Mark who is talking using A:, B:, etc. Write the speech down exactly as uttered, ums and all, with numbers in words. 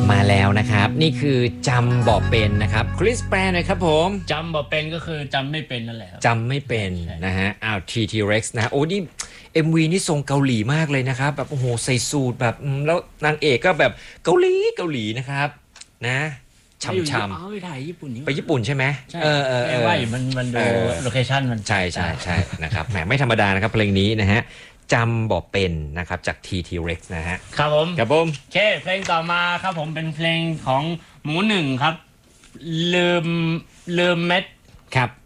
A: มาแล้วนะครับนี่คือจำบอกเป็นนะครับคริสแปลหน่อยครับผม
B: จำบอกเป็นก็คือจำไม่เป็นนั่นแหละครับ
A: จำไม่เป็นนะฮะอ้าว ที ที Rex นะโอ้นี่ เอ็ม วี นี่ทรงเกาหลีมากเลยนะครับแบบโอ้โหใส่สูทแบบแล้วนางเอกก็แบบเกาหลีเกาหลีนะครับนะช่ำช่ำ
B: ไปถ่ายญี่ปุ่นนี่
A: ไปญี่ปุ่นใช่ไหม
B: เออเออว่าอยู่มันมันดูโลเคชั่นมัน
A: ใช่ใช่ใช่นะครับแหมไม่ธรรมดานะครับเพลงนี้นะฮะจำบอกเป็นนะครับจาก ที ที Rex นะฮะ
B: ครับผม
A: ครับผม
B: โอเคเพลงต่อมาครับผมเป็นเพลงของหมูหนึ่งครับลืมลืมเม็ด
A: ครับ